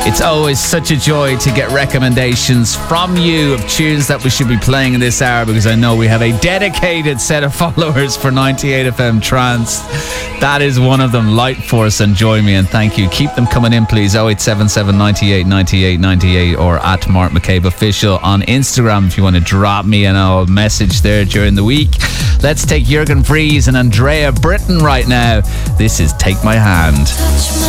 It's always such a joy to get recommendations from you of tunes that we should be playing in this hour, because I know we have a dedicated set of followers for 98FM Trance. That is one of them. Light Force and Join Me, and thank you. Keep them coming in, please. 0877 98 98 98 or at Mark McCabe Official on Instagram if you want to drop me a message there during the week. Let's take Jürgen Vries and Andrea Britton right now. This is Take My Hand.